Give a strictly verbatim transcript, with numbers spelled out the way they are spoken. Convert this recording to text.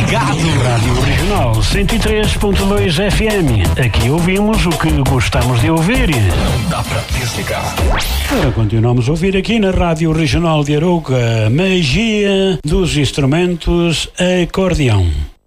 ligado. Rádio Regional cento e três ponto dois F M. Aqui ouvimos o que gostamos de ouvir. Não dá para desligar. Agora continuamos a ouvir aqui na Rádio Regional de Arouca, magia dos instrumentos acordeão.